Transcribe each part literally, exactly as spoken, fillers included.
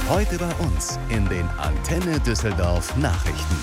Heute bei uns in den Antenne Düsseldorf Nachrichten.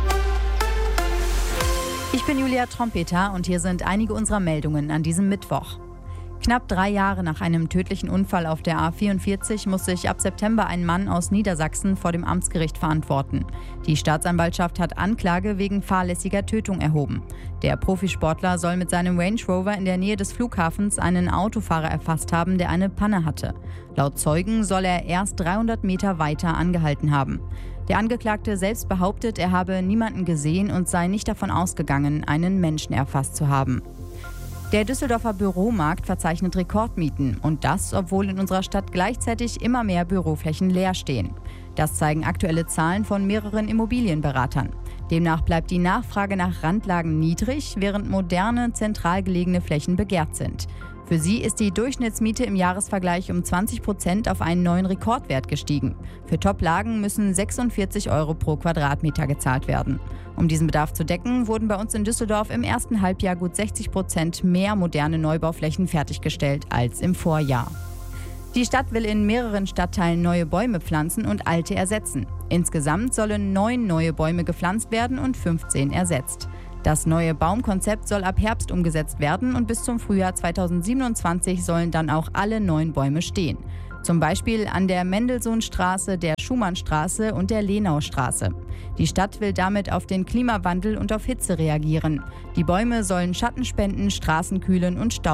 Ich bin Julia Trompeter und hier sind einige unserer Meldungen an diesem Mittwoch. Knapp drei Jahre nach einem tödlichen Unfall auf der A vierundvierzig muss sich ab September ein Mann aus Niedersachsen vor dem Amtsgericht verantworten. Die Staatsanwaltschaft hat Anklage wegen fahrlässiger Tötung erhoben. Der Profisportler soll mit seinem Range Rover in der Nähe des Flughafens einen Autofahrer erfasst haben, der eine Panne hatte. Laut Zeugen soll er erst dreihundert Meter weiter angehalten haben. Der Angeklagte selbst behauptet, er habe niemanden gesehen und sei nicht davon ausgegangen, einen Menschen erfasst zu haben. Der Düsseldorfer Büromarkt verzeichnet Rekordmieten und das, obwohl in unserer Stadt gleichzeitig immer mehr Büroflächen leer stehen. Das zeigen aktuelle Zahlen von mehreren Immobilienberatern. Demnach bleibt die Nachfrage nach Randlagen niedrig, während moderne, zentral gelegene Flächen begehrt sind. Für sie ist die Durchschnittsmiete im Jahresvergleich um zwanzig Prozent auf einen neuen Rekordwert gestiegen. Für Top-Lagen müssen sechsundvierzig Euro pro Quadratmeter gezahlt werden. Um diesen Bedarf zu decken, wurden bei uns in Düsseldorf im ersten Halbjahr gut sechzig Prozent mehr moderne Neubauflächen fertiggestellt als im Vorjahr. Die Stadt will in mehreren Stadtteilen neue Bäume pflanzen und alte ersetzen. Insgesamt sollen neun neue Bäume gepflanzt werden und fünfzehn ersetzt. Das neue Baumkonzept soll ab Herbst umgesetzt werden und bis zum Frühjahr zweitausendsiebenundzwanzig sollen dann auch alle neun Bäume stehen. Zum Beispiel an der Mendelssohnstraße, der Schumannstraße und der Lenaustraße. Die Stadt will damit auf den Klimawandel und auf Hitze reagieren. Die Bäume sollen Schatten spenden, Straßen kühlen und Stau